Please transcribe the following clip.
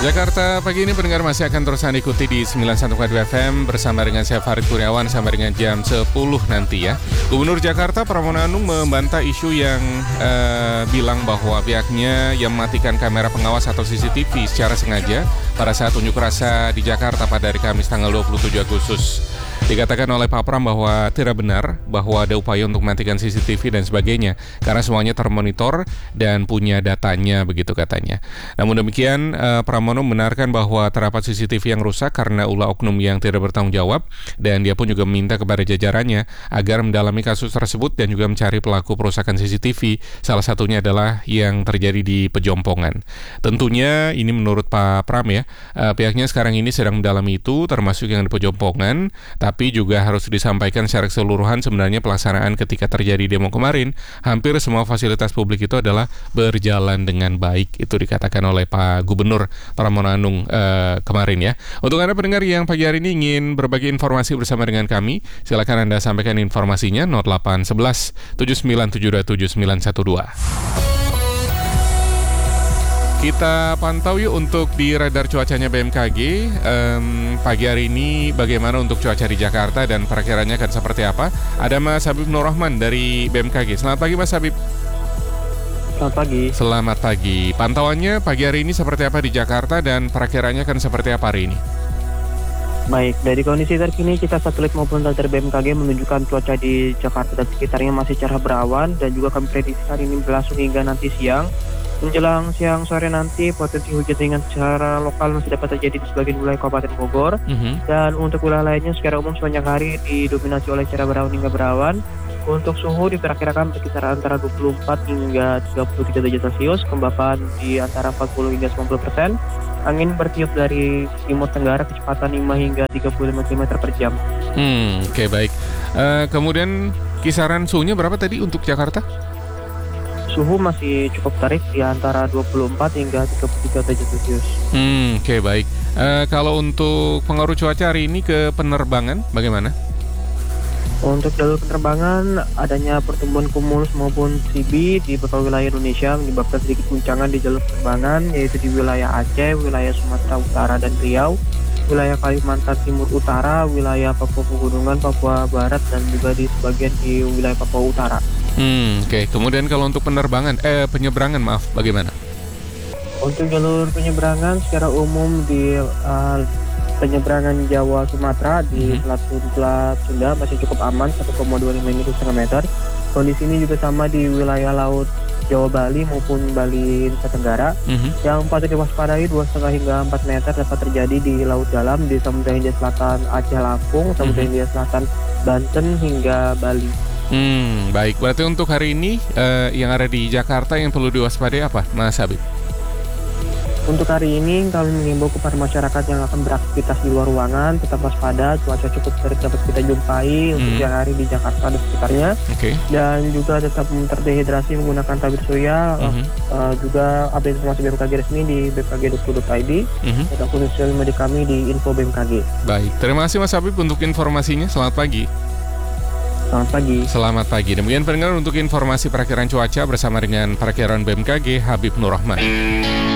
Jakarta pagi ini pendengar masih akan terus ikuti di 91,2 FM bersama dengan saya Farid Kurniawan sampai dengan jam 10 nanti ya. Gubernur Jakarta Pramono Anung membantah isu yang bilang bahwa pihaknya yang mematikan kamera pengawas atau CCTV secara sengaja pada saat unjuk rasa di Jakarta pada hari Kamis tanggal 27 Agustus. Dikatakan oleh Pak Pram bahwa tidak benar bahwa ada upaya untuk mematikan CCTV dan sebagainya karena semuanya termonitor dan punya datanya, begitu katanya. Namun demikian Pramono membenarkan bahwa terdapat CCTV yang rusak karena ulah oknum yang tidak bertanggung jawab, dan dia pun juga meminta kepada jajarannya agar mendalami kasus tersebut dan juga mencari pelaku perusakan CCTV, salah satunya adalah yang terjadi di Pejompongan. Tentunya ini menurut Pak Pram ya, pihaknya sekarang ini sedang mendalami itu termasuk yang di Pejompongan, tapi juga harus disampaikan secara keseluruhan sebenarnya pelaksanaan ketika terjadi demo kemarin, hampir semua fasilitas publik itu adalah berjalan dengan baik. Itu dikatakan oleh Pak Gubernur Pramono Anung kemarin ya. Untuk Anda pendengar yang pagi hari ini ingin berbagi informasi bersama dengan kami, silakan Anda sampaikan informasinya 0811 7972 7912. Kita pantau yuk untuk di radar cuacanya BMKG. Pagi hari ini bagaimana untuk cuaca di Jakarta dan perakhirannya akan seperti apa? Ada Mas Habib Nur Rahman dari BMKG. Selamat pagi Mas Habib. Selamat pagi. Selamat pagi. Pantauannya pagi hari ini seperti apa di Jakarta dan perakhirannya akan seperti apa hari ini? Baik, dari kondisi terkini kita satelit maupun radar BMKG menunjukkan cuaca di Jakarta dan sekitarnya masih cerah berawan, dan juga kami prediksi hari ini berlangsung hingga nanti siang. Menjelang siang sore nanti potensi hujan ringan secara lokal masih dapat terjadi di sebagian wilayah Kabupaten Bogor. Dan untuk wilayah lainnya secara umum sepanjang hari didominasi oleh cerah berawan hingga berawan. Untuk suhu diperkirakan berkisar antara 24 hingga 33 derajat Celcius, kelembapan di antara 40 hingga 90%. Angin bertiup dari timur tenggara kecepatan 5 hingga 35 km per jam. Oke, baik. Kemudian kisaran suhunya berapa tadi untuk Jakarta? Suhu masih cukup terik di antara 24 hingga 33 derajat Celcius. Oke, baik. Kalau untuk pengaruh cuaca hari ini ke penerbangan bagaimana? Untuk jalur penerbangan, adanya pertumbuhan cumulus maupun CB di beberapa wilayah Indonesia menyebabkan sedikit guncangan di jalur penerbangan, yaitu di wilayah Aceh, wilayah Sumatera Utara dan Riau, wilayah Kalimantan Timur Utara, wilayah Papua Pegunungan, Papua Barat, dan juga di sebagian di wilayah Papua Utara. Oke. Kemudian kalau untuk penyeberangan bagaimana? Untuk jalur penyeberangan secara umum di penyeberangan Jawa Sumatera di Selat Sunda masih cukup aman, 1,25 hingga 2,5 meter. Kondisi ini juga sama di wilayah laut Jawa Bali maupun Bali Nusa Tenggara. Yang patut diwaspadai 2,5 hingga 4 meter dapat terjadi di laut dalam di Samudra Hindia Selatan Aceh Lampung, Samudra Hindia Selatan Banten hingga Bali. Baik, berarti untuk hari ini yang ada di Jakarta yang perlu diwaspadai apa, Mas Habib? Untuk hari ini kami mengimbau kepada masyarakat yang akan beraktivitas di luar ruangan tetap waspada, cuaca cukup terik dapat kita jumpai untuk siang hari di Jakarta dan sekitarnya. Dan juga tetap terdehidrasi menggunakan tabir surya. Juga update informasi BMKG resmi di bmkg.go.id dan khusus di kami di info BMKG. Baik, terima kasih Mas Habib untuk informasinya. Selamat pagi. Selamat pagi. Selamat pagi. Demikian pendengar untuk informasi perakhiran cuaca bersama dengan perakhiran BMKG Habib Nur Rahman.